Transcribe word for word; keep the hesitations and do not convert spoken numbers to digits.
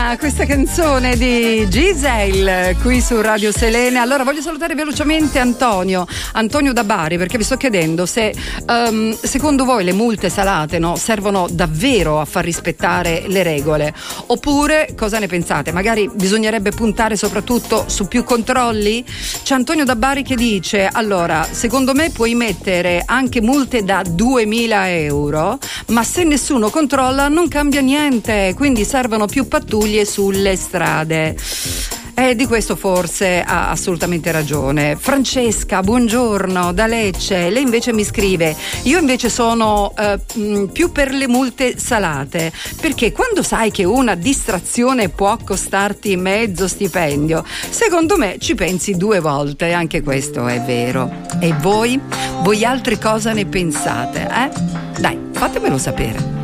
Selena, questa canzone di Giselle qui su Radio Selena. Allora voglio salutare velocemente Antonio Antonio da Bari, perché vi sto chiedendo se um, secondo voi le multe salate, no, servono davvero a far rispettare le regole, oppure cosa ne pensate? Magari bisognerebbe puntare soprattutto su più controlli? C'è Antonio da Bari che dice: allora, secondo me puoi mettere anche multe da duemila euro, ma se nessuno controlla non cambia niente, quindi servono più pattuglie sulle strade. E di questo forse ha assolutamente ragione. Francesca, buongiorno, da Lecce. Lei invece mi scrive: io invece sono eh, più per le multe salate, perché quando sai che una distrazione può costarti mezzo stipendio, secondo me ci pensi due volte. Anche questo è vero. E voi? Voi altri cosa ne pensate? Eh? Dai, fatemelo sapere.